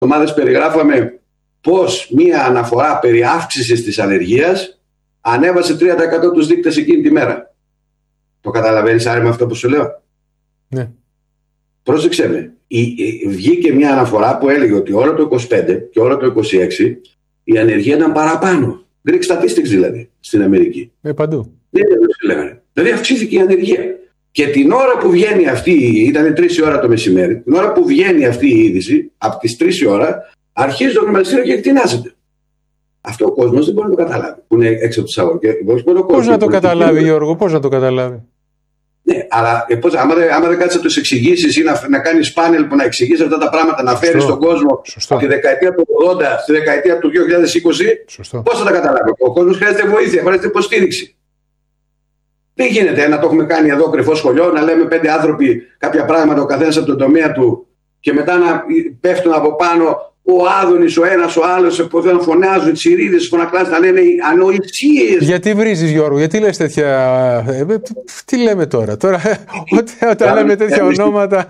εβδομάδες περιγράφαμε πως μία αναφορά περί αύξησης της ανεργίας ανέβασε 3% τους δείκτες εκείνη τη μέρα. Το καταλαβαίνεις άρημα αυτό που σου λέω? Ναι. Πρόσεξε με. Βγήκε μια αναφορά που έλεγε ότι όλο το 25 και όλο το 26 η ανεργία ήταν παραπάνω. Greek Statistics δηλαδή στην Αμερική. Παντού. Δηλαδή αυξήθηκε η ανεργία. Και την ώρα που βγαίνει αυτή, ήταν 3 η ώρα το μεσημέρι, την ώρα που βγαίνει αυτή η είδηση, από τις 3 η ώρα, αρχίζει το χρηματιστήριο και εκτινάζεται. Αυτό ο κόσμος δεν μπορεί να το καταλάβει. Που είναι έξω από τις αγορές. Πώς να το καταλάβει, Γιώργο, πώς να το καταλάβει? Ναι, αλλά άμα δεν κάτσεις να τους εξηγήσεις ή να κάνεις πάνελ που να εξηγείς αυτά τα πράγματα, να φέρεις στον κόσμο από τη δεκαετία του 80 στη δεκαετία του 2020, πώς θα τα καταλάβει? Ο κόσμος χρειάζεται βοήθεια, χρειάζεται υποστήριξη. Δεν γίνεται να το έχουμε κάνει εδώ κρυφό σχολείο, να λέμε 5 άνθρωποι κάποια πράγματα, ο καθένας από τον τομέα του, και μετά να πέφτουν από πάνω ο Άδωνης, ο ένας, ο άλλος, που δεν φωνάζουν, τσιρίδες, φωνακλάς, να λένε ανοησίες. Γιατί βρίζεις, Γιώργο, γιατί λες τέτοια? Τι λέμε τώρα όταν λέμε τέτοια ονόματα?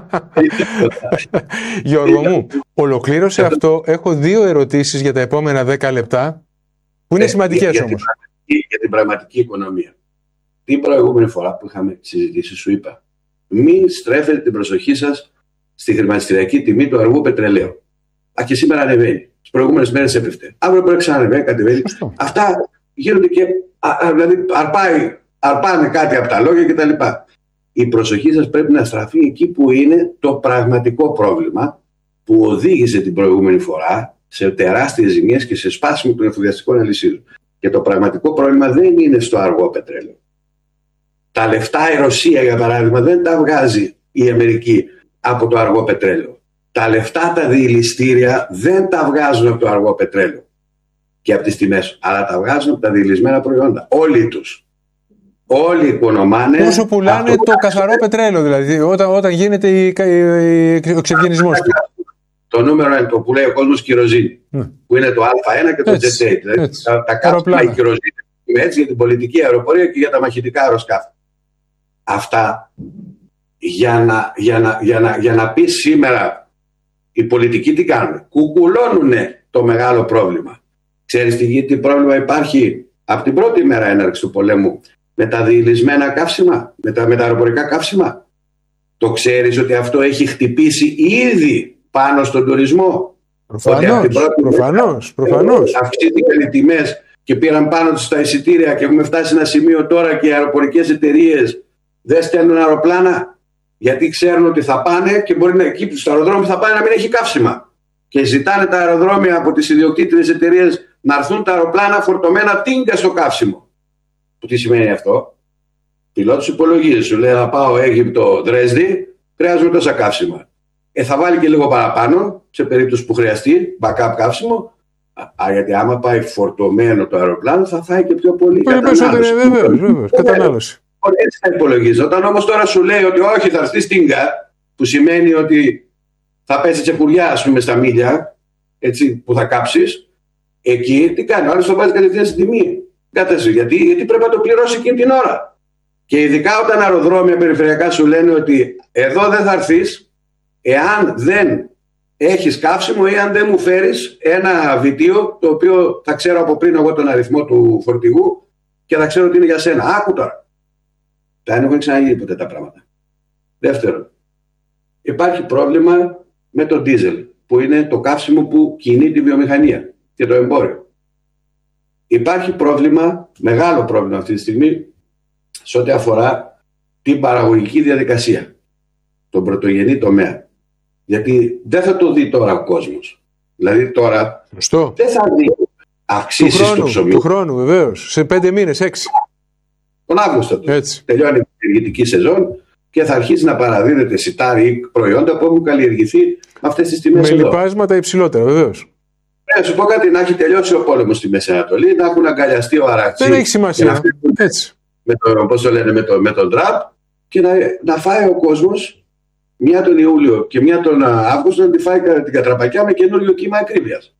Γιώργο μου, ολοκλήρωσε αυτό. Έχω 2 ερωτήσεις για τα επόμενα 10 λεπτά, που είναι σημαντικές όμως. Για την πραγματική οικονομία. Την προηγούμενη φορά που είχαμε συζητήσει, σου είπα, μην στρέφετε την προσοχή σας στη χρηματιστηριακή τιμή του αργού πετρελαίου. Και σήμερα ανεβαίνει. Τις προηγούμενες μέρες έπεφτε. Αύριο μπορεί να ξανανεβαίνει, κατεβαίνει. Αυτά γίνονται και δηλαδή αρπάνε κάτι από τα λόγια κτλ. Η προσοχή σας πρέπει να στραφεί εκεί που είναι το πραγματικό πρόβλημα που οδήγησε την προηγούμενη φορά σε τεράστιες ζημιές και σε σπάσιμο των εφοδιαστικών αλυσίδων. Και το πραγματικό πρόβλημα δεν είναι στο αργό πετρέλαιο. Τα λεφτά η Ρωσία, για παράδειγμα, δεν τα βγάζει η Αμερική από το αργό πετρέλαιο. Τα λεφτά τα διηλιστήρια δεν τα βγάζουν από το αργό πετρέλαιο και από τις τιμές, αλλά τα βγάζουν από τα διηλισμένα προϊόντα. Όλοι τους. Όλοι οικονομάνε. Πόσο πουλάνε το καθαρό πετρέλαιο, δηλαδή, όταν γίνεται ο εξευγενισμός του. Το νούμερο είναι το που λέει ο κόσμος κυροζήνη, που είναι το Α1 και το Jet. Δηλαδή, τα κάψιμα η κυροζήνη είναι έτσι για την πολιτική αεροπορία και για τα μαχητικά αεροσκάφη. Αυτά για να πει σήμερα. Οι πολιτικοί τι κάνουν? Κουκουλώνουν το μεγάλο πρόβλημα. Ξέρεις τι πρόβλημα υπάρχει από την πρώτη μέρα έναρξη του πολέμου με τα διηλισμένα καύσιμα, με τα αεροπορικά καύσιμα? Το ξέρεις ότι αυτό έχει χτυπήσει ήδη πάνω στον τουρισμό? Προφανώς. Αυξήθηκαν οι τιμές και πήραν πάνω τους τα εισιτήρια και έχουμε φτάσει σε ένα σημείο τώρα και οι αεροπορικές εταιρείες δεν στέλνουν αεροπλάνα. Γιατί ξέρουν ότι θα πάνε και μπορεί να εκεί στο αεροδρόμιο θα πάνε να μην έχει καύσιμα. Και ζητάνε τα αεροδρόμια από τις ιδιοκτήτριες εταιρείες να έρθουν τα αεροπλάνα φορτωμένα τίνκα στο καύσιμο. Που τι σημαίνει αυτό? Πιλότος υπολογίζει, σου λέει να πάω Αίγυπτο, Δρέσδη, χρειάζομαι τόσα καύσιμα. Θα βάλει και λίγο παραπάνω σε περίπτωση που χρειαστεί, backup καύσιμο. Γιατί άμα πάει φορτωμένο το αεροπλάνο θα φάει και πιο πολύ κατανάλωση. Βεβαίως, κατανάλωση. Έτσι θα υπολογίζει. Όταν όμως τώρα σου λέει ότι όχι, θα έρθει στίγκα, που σημαίνει ότι θα πέσει τσεκουριά, ας πούμε, στα μίλια, έτσι, που θα κάψεις, εκεί τι κάνει? Ο άλλος θα βάζει κατευθείαν στην τιμή. Γιατί πρέπει να το πληρώσει εκείνη την ώρα. Και ειδικά όταν αεροδρόμια περιφερειακά σου λένε ότι εδώ δεν θα έρθεις εάν δεν έχεις καύσιμο ή αν δεν μου φέρεις ένα βιτίο, το οποίο θα ξέρω από πριν εγώ τον αριθμό του φορτηγού και θα ξέρω ότι είναι για σένα. Άκου τώρα. Δεν έχουν ξαναγίνει ποτέ τα πράγματα. Δεύτερον, υπάρχει πρόβλημα με το ντίζελ, που είναι το καύσιμο που κινεί τη βιομηχανία και το εμπόριο. Υπάρχει πρόβλημα, μεγάλο πρόβλημα αυτή τη στιγμή, σε ό,τι αφορά την παραγωγική διαδικασία, τον πρωτογενή τομέα. Γιατί δεν θα το δει τώρα ο κόσμος. Δηλαδή τώρα δεν θα δει αυξήσεις στο ψωμί. Του χρόνου βεβαίως, σε 5 μήνες, 6. Τον Αύγουστο τελειώνει η ενεργητική σεζόν και θα αρχίσει να παραδίδεται σιτάρι ή προϊόντα που έχουν καλλιεργηθεί με αυτές τις τιμές. Με λοιπάσματα υψηλότερα, βεβαίως. Σου πω κάτι, να έχει τελειώσει ο πόλεμος στη Μέση Ανατολή, να έχουν αγκαλιαστεί ο Αρατσί. Δεν έχει σημασία. Έτσι. Με τον Τραμπ και να φάει ο κόσμος μια τον Ιούλιο και μια τον Αύγουστο να τη φάει την κατραπακιά με καινούριο κύμα ακρίβειας.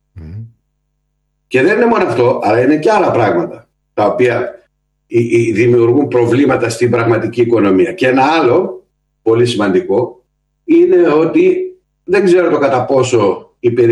Και δεν είναι μόνο αυτό, αλλά είναι και άλλα πράγματα τα οποία δημιουργούν προβλήματα στην πραγματική οικονομία. Και ένα άλλο πολύ σημαντικό είναι ότι δεν ξέρω το κατά πόσο η